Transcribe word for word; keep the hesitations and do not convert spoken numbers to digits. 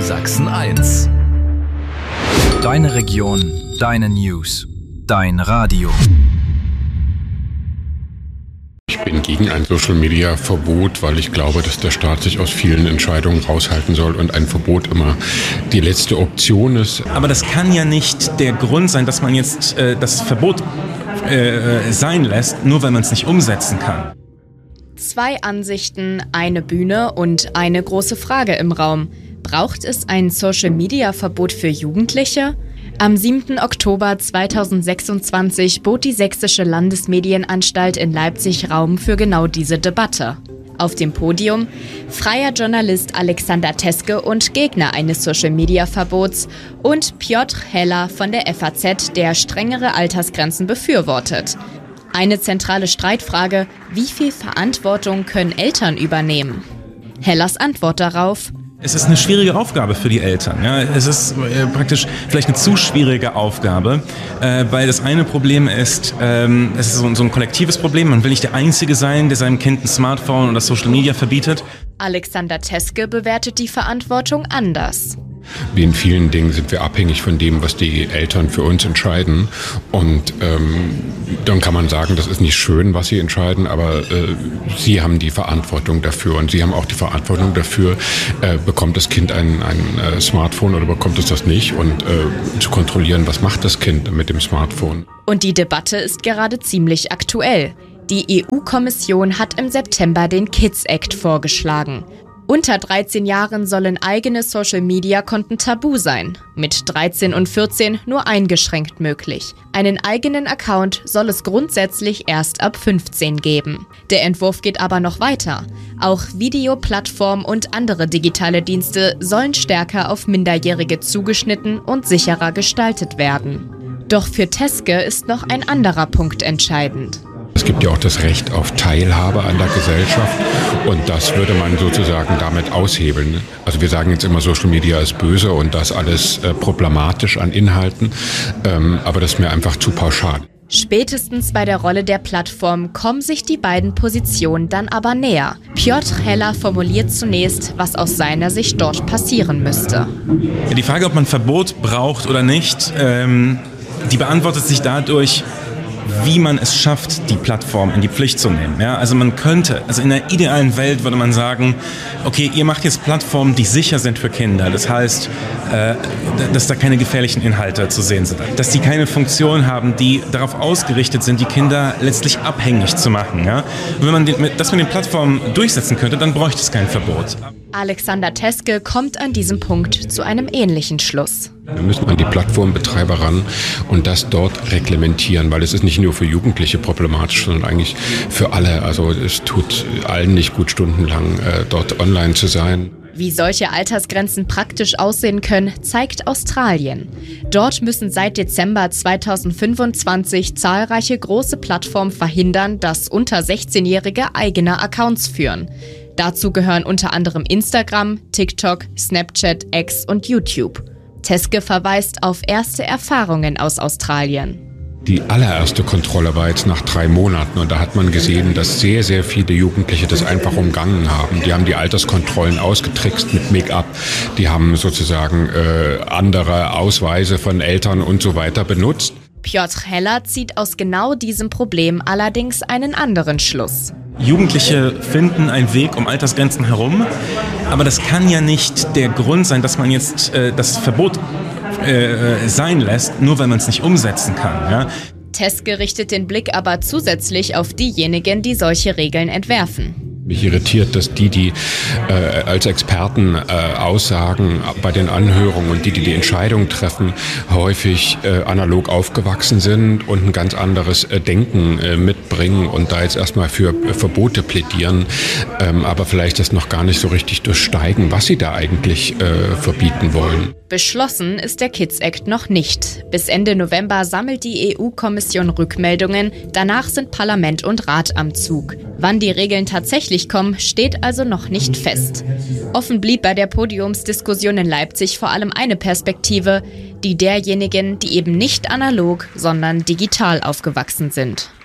Sachsen eins. Deine Region, deine News, dein Radio. Ich bin gegen ein Social-Media-Verbot, weil ich glaube, dass der Staat sich aus vielen Entscheidungen raushalten soll und ein Verbot immer die letzte Option ist. Aber das kann ja nicht der Grund sein, dass man jetzt äh, das Verbot äh, sein lässt, nur weil man es nicht umsetzen kann. Zwei Ansichten, eine Bühne und eine große Frage im Raum. Braucht es ein Social-Media-Verbot für Jugendliche? Am siebten Oktober zweitausendsechsundzwanzig bot die Sächsische Landesmedienanstalt in Leipzig Raum für genau diese Debatte. Auf dem Podium freier Journalist Alexander Teske und Gegner eines Social-Media-Verbots und Piotr Heller von der F A Z, der strengere Altersgrenzen befürwortet. Eine zentrale Streitfrage: Wie viel Verantwortung können Eltern übernehmen? Hellers Antwort darauf: Es ist eine schwierige Aufgabe für die Eltern. Ja, es ist äh, praktisch vielleicht eine zu schwierige Aufgabe, äh, weil das eine Problem ist, ähm, es ist so, so ein kollektives Problem. Man will nicht der Einzige sein, der seinem Kind ein Smartphone oder Social Media verbietet. Alexander Teske bewertet die Verantwortung anders. Wie in vielen Dingen sind wir abhängig von dem, was die Eltern für uns entscheiden. Und ähm, dann kann man sagen, das ist nicht schön, was sie entscheiden, aber äh, sie haben die Verantwortung dafür. Und sie haben auch die Verantwortung dafür, äh, bekommt das Kind ein, ein äh, Smartphone oder bekommt es das nicht? Und äh, zu kontrollieren, was macht das Kind mit dem Smartphone. Und die Debatte ist gerade ziemlich aktuell. Die E U-Kommission hat im September den Kids Act vorgeschlagen. Unter dreizehn Jahren sollen eigene Social-Media-Konten tabu sein. Mit dreizehn und vierzehn nur eingeschränkt möglich. Einen eigenen Account soll es grundsätzlich erst ab fünfzehn geben. Der Entwurf geht aber noch weiter. Auch Videoplattformen und andere digitale Dienste sollen stärker auf Minderjährige zugeschnitten und sicherer gestaltet werden. Doch für Teske ist noch ein anderer Punkt entscheidend. Es gibt ja auch das Recht auf Teilhabe an der Gesellschaft und das würde man sozusagen damit aushebeln. Also wir sagen jetzt immer, Social Media ist böse und das alles äh, problematisch an Inhalten, ähm, aber das ist mir einfach zu pauschal. Spätestens bei der Rolle der Plattform kommen sich die beiden Positionen dann aber näher. Piotr Heller formuliert zunächst, was aus seiner Sicht dort passieren müsste. Ja, die Frage, ob man ein Verbot braucht oder nicht, ähm, die beantwortet sich dadurch, wie man es schafft, die Plattform in die Pflicht zu nehmen. Ja, also man könnte, also in der idealen Welt würde man sagen, okay, ihr macht jetzt Plattformen, die sicher sind für Kinder. Das heißt, äh, dass da keine gefährlichen Inhalte zu sehen sind. Dass die keine Funktion haben, die darauf ausgerichtet sind, die Kinder letztlich abhängig zu machen. Ja? Und wenn man den, das mit den Plattformen durchsetzen könnte, dann bräuchte es kein Verbot. Alexander Teske kommt an diesem Punkt zu einem ähnlichen Schluss. Wir müssen an die Plattformbetreiber ran und das dort reglementieren, weil es ist nicht nur für Jugendliche problematisch, sondern eigentlich für alle. Also es tut allen nicht gut, stundenlang äh, dort online zu sein. Wie solche Altersgrenzen praktisch aussehen können, zeigt Australien. Dort müssen seit Dezember zweitausendfünfundzwanzig zahlreiche große Plattformen verhindern, dass unter sechzehnjährige eigene Accounts führen. Dazu gehören unter anderem Instagram, TikTok, Snapchat, X und YouTube. Teske verweist auf erste Erfahrungen aus Australien. Die allererste Kontrolle war jetzt nach drei Monaten und da hat man gesehen, dass sehr, sehr viele Jugendliche das einfach umgangen haben. Die haben die Alterskontrollen ausgetrickst mit Make-up, die haben sozusagen äh, andere Ausweise von Eltern und so weiter benutzt. Piotr Heller zieht aus genau diesem Problem allerdings einen anderen Schluss. Jugendliche finden einen Weg um Altersgrenzen herum, aber das kann ja nicht der Grund sein, dass man jetzt äh, das Verbot äh, sein lässt, nur weil man es nicht umsetzen kann. Ja? Teske richtet den Blick aber zusätzlich auf diejenigen, die solche Regeln entwerfen. Mich irritiert, dass die, die äh, als Experten äh, aussagen bei den Anhörungen und die, die die Entscheidung treffen, häufig äh, analog aufgewachsen sind und ein ganz anderes äh, Denken äh, mitbringen und da jetzt erstmal für äh, Verbote plädieren, ähm, aber vielleicht das noch gar nicht so richtig durchsteigen, was sie da eigentlich äh, verbieten wollen. Beschlossen ist der Kids Act noch nicht. Bis Ende November sammelt die E U-Kommission Rückmeldungen, danach sind Parlament und Rat am Zug. Wann die Regeln tatsächlich kommen, steht also noch nicht fest. Offen blieb bei der Podiumsdiskussion in Leipzig vor allem eine Perspektive, die derjenigen, die eben nicht analog, sondern digital aufgewachsen sind.